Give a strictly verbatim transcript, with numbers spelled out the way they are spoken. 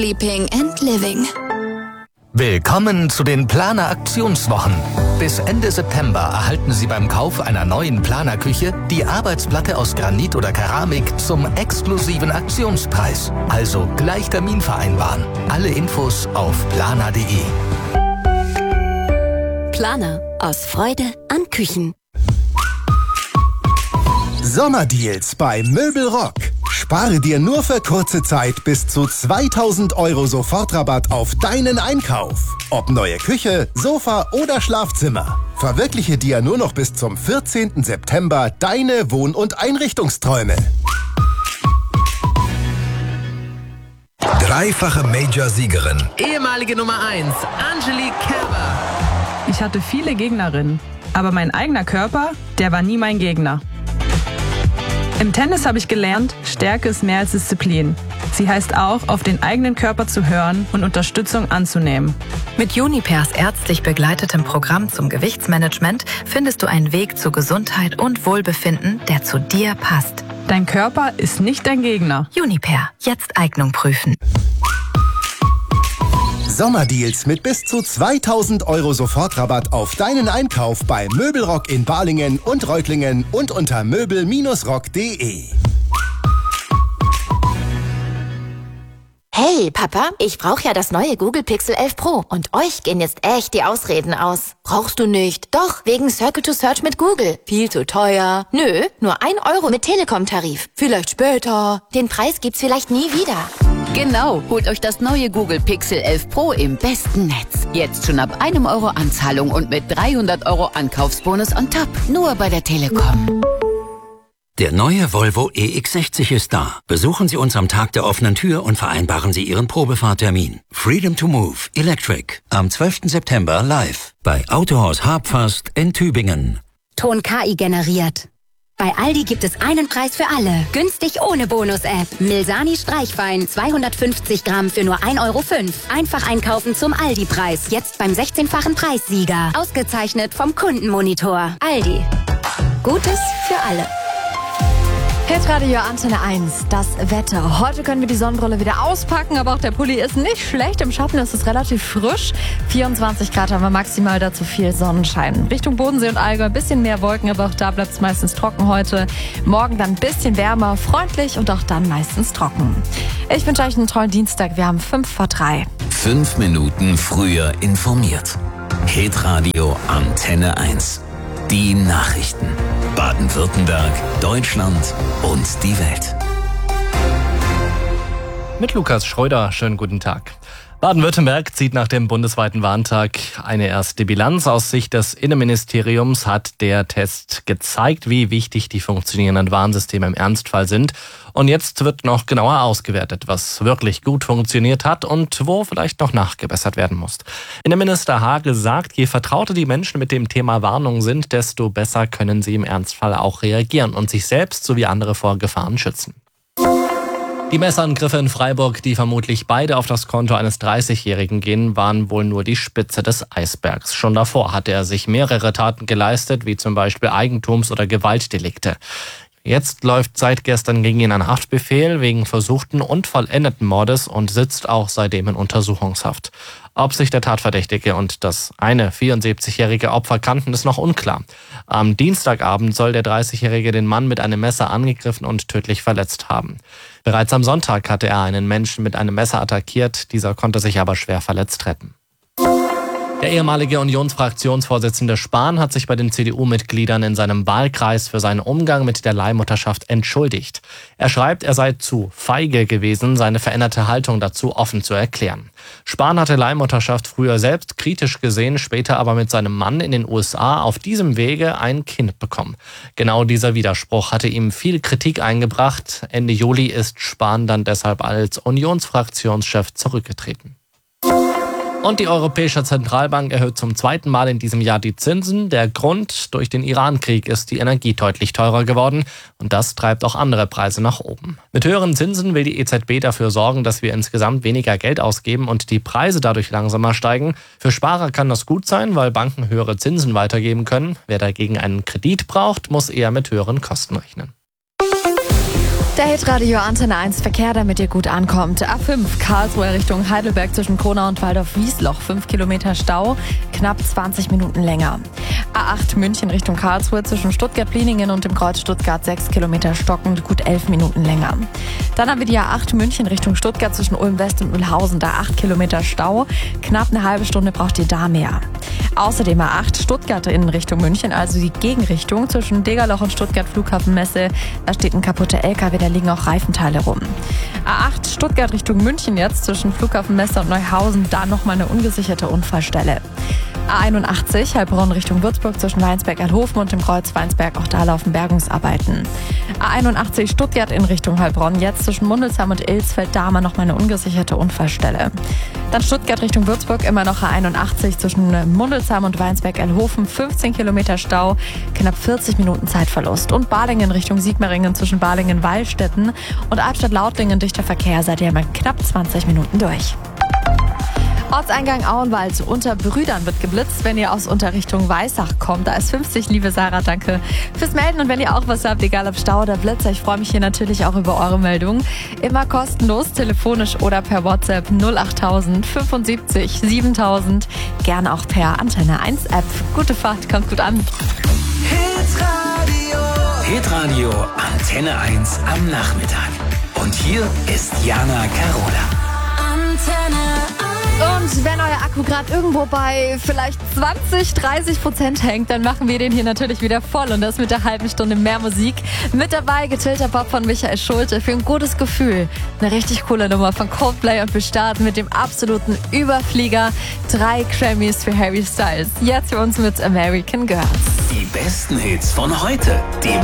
Sleeping and Living. Willkommen zu den Planer Aktionswochen. Bis Ende September erhalten Sie beim Kauf einer neuen Planer-Küche die Arbeitsplatte aus Granit oder Keramik zum exklusiven Aktionspreis. Also gleich Termin vereinbaren. Alle Infos auf planer punkt de. Planer. Aus Freude an Küchen. Sommerdeals bei Möbelrock. Spare dir nur für kurze Zeit bis zu zweitausend Euro Sofortrabatt auf deinen Einkauf. Ob neue Küche, Sofa oder Schlafzimmer. Verwirkliche dir nur noch bis zum vierzehnten September deine Wohn- und Einrichtungsträume. Dreifache Major-Siegerin. Ehemalige Nummer eins, Angelique Kerber. Ich hatte viele Gegnerinnen, aber mein eigener Körper, der war nie mein Gegner. Im Tennis habe ich gelernt, Stärke ist mehr als Disziplin. Sie heißt auch, auf den eigenen Körper zu hören und Unterstützung anzunehmen. Mit Junipers ärztlich begleitetem Programm zum Gewichtsmanagement findest du einen Weg zu Gesundheit und Wohlbefinden, der zu dir passt. Dein Körper ist nicht dein Gegner. Juniper, jetzt Eignung prüfen. Sommerdeals mit bis zu zweitausend Euro Sofortrabatt auf deinen Einkauf bei Möbelrock in Balingen und Reutlingen und unter möbel rock punkt de. Hey, Papa, ich brauche ja das neue Google Pixel elf Pro und euch gehen jetzt echt die Ausreden aus. Brauchst du nicht? Doch, wegen Circle to Search mit Google. Viel zu teuer. Nö, nur ein Euro mit Telekom-Tarif. Vielleicht später. Den Preis gibt's vielleicht nie wieder. Genau, holt euch das neue Google Pixel elf Pro im besten Netz. Jetzt schon ab einem Euro Anzahlung und mit dreihundert Euro Ankaufsbonus on top. Nur bei der Telekom. Der neue Volvo E X sechzig ist da. Besuchen Sie uns am Tag der offenen Tür und vereinbaren Sie Ihren Probefahrtermin. Freedom to Move Electric am zwölften September live bei Autohaus Habfast in Tübingen. Ton K I generiert. Bei Aldi gibt es einen Preis für alle. Günstig ohne Bonus-App. Milsani Streichwein zweihundertfünfzig Gramm für nur ein Euro fünf. Einfach einkaufen zum Aldi-Preis. Jetzt beim sechzehnfachen Preissieger. Ausgezeichnet vom Kundenmonitor. Aldi. Gutes für alle. Hitradio Antenne eins, das Wetter. Heute können wir die Sonnenbrille wieder auspacken, aber auch der Pulli ist nicht schlecht. Im Schatten ist es relativ frisch. vierundzwanzig Grad haben wir maximal, dazu viel Sonnenschein. Richtung Bodensee und Allgäu ein bisschen mehr Wolken, aber auch da bleibt es meistens trocken heute. Morgen dann ein bisschen wärmer, freundlich und auch dann meistens trocken. Ich wünsche euch einen tollen Dienstag. Wir haben fünf vor drei. Fünf Minuten früher informiert. Hitradio Antenne eins. Die Nachrichten. Baden-Württemberg, Deutschland und die Welt. Mit Lukas Schröder, schönen guten Tag. Baden-Württemberg zieht nach dem bundesweiten Warntag eine erste Bilanz. Aus Sicht des Innenministeriums hat der Test gezeigt, wie wichtig die funktionierenden Warnsysteme im Ernstfall sind. Und jetzt wird noch genauer ausgewertet, was wirklich gut funktioniert hat und wo vielleicht noch nachgebessert werden muss. Innenminister Hagel sagt, je vertrauter die Menschen mit dem Thema Warnung sind, desto besser können sie im Ernstfall auch reagieren und sich selbst sowie andere vor Gefahren schützen. Die Messerangriffe in Freiburg, die vermutlich beide auf das Konto eines dreißigjährigen gehen, waren wohl nur die Spitze des Eisbergs. Schon davor hatte er sich mehrere Taten geleistet, wie zum Beispiel Eigentums- oder Gewaltdelikte. Jetzt läuft seit gestern gegen ihn ein Haftbefehl wegen versuchten und vollendeten Mordes und sitzt auch seitdem in Untersuchungshaft. Ob sich der Tatverdächtige und das eine vierundsiebzigjährige Opfer kannten, ist noch unklar. Am Dienstagabend soll der dreißigjährige den Mann mit einem Messer angegriffen und tödlich verletzt haben. Bereits am Sonntag hatte er einen Menschen mit einem Messer attackiert, dieser konnte sich aber schwer verletzt retten. Der ehemalige Unionsfraktionsvorsitzende Spahn hat sich bei den C D U-Mitgliedern in seinem Wahlkreis für seinen Umgang mit der Leihmutterschaft entschuldigt. Er schreibt, er sei zu feige gewesen, seine veränderte Haltung dazu offen zu erklären. Spahn hatte Leihmutterschaft früher selbst kritisch gesehen, später aber mit seinem Mann in den U S A auf diesem Wege ein Kind bekommen. Genau dieser Widerspruch hatte ihm viel Kritik eingebracht. Ende Juli ist Spahn dann deshalb als Unionsfraktionschef zurückgetreten. Und die Europäische Zentralbank erhöht zum zweiten Mal in diesem Jahr die Zinsen. Der Grund: durch den Iran-Krieg ist die Energie deutlich teurer geworden und das treibt auch andere Preise nach oben. Mit höheren Zinsen will die E Z B dafür sorgen, dass wir insgesamt weniger Geld ausgeben und die Preise dadurch langsamer steigen. Für Sparer kann das gut sein, weil Banken höhere Zinsen weitergeben können. Wer dagegen einen Kredit braucht, muss eher mit höheren Kosten rechnen. Der Hitradio Antenne eins Verkehr, damit ihr gut ankommt. A fünf Karlsruhe Richtung Heidelberg zwischen Kronau und Waldorf-Wiesloch. fünf Kilometer Stau, knapp zwanzig Minuten länger. A acht München Richtung Karlsruhe zwischen Stuttgart-Pliningen und dem Kreuz Stuttgart. sechs Kilometer stockend, gut elf Minuten länger. Dann haben wir die A acht München Richtung Stuttgart zwischen Ulm-West und Mühlhausen. Da acht Kilometer Stau, knapp eine halbe Stunde braucht ihr da mehr. Außerdem A acht Stuttgart in Richtung München, also die Gegenrichtung zwischen Degerloch und Stuttgart Flughafenmesse. Da steht ein kaputter L K W, da liegen auch Reifenteile rum. A acht Stuttgart Richtung München jetzt zwischen Flughafenmesse und Neuhausen, da nochmal eine ungesicherte Unfallstelle. A einundachtzig Heilbronn Richtung Würzburg zwischen Weinsberg-Althofen und dem Kreuz Weinsberg, auch da laufen Bergungsarbeiten. A einundachtzig Stuttgart in Richtung Heilbronn, jetzt zwischen Mundelsheim und Ilsfeld, da haben wir nochmal eine ungesicherte Unfallstelle. Dann Stuttgart Richtung Würzburg, immer noch A einundachtzig zwischen Mundelsheim und Weinsberg-Althofen, fünfzehn Kilometer Stau, knapp vierzig Minuten Zeitverlust. Und Balingen Richtung Sigmaringen zwischen Balingen-Wallstätten und Albstadt-Lautlingen dichter Verkehr, seid ihr mal knapp zwanzig Minuten durch. Ortseingang Auenwald unter Brüdern wird geblitzt, wenn ihr aus Unterrichtung Weissach kommt. Da ist fünfzig, liebe Sarah, danke fürs Melden. Und wenn ihr auch was habt, egal ob Stau oder Blitz, ich freue mich hier natürlich auch über eure Meldungen. Immer kostenlos, telefonisch oder per WhatsApp null achttausend fünfundsiebzig siebentausend. Gern auch per Antenne eins App. Gute Fahrt, kommt gut an. Hitradio. Hitradio Antenne eins am Nachmittag. Und hier ist Jana Carola. Antenne Und wenn euer Akku gerade irgendwo bei vielleicht zwanzig, dreißig Prozent hängt, dann machen wir den hier natürlich wieder voll. Und das mit der halben Stunde mehr Musik. Mit dabei Getilter Pop von Michael Schulte für ein gutes Gefühl. Eine richtig coole Nummer von Coldplay und wir starten mit dem absoluten Überflieger. Drei Grammys für Harry Styles. Jetzt für uns mit American Girls. Die besten Hits von heute. Die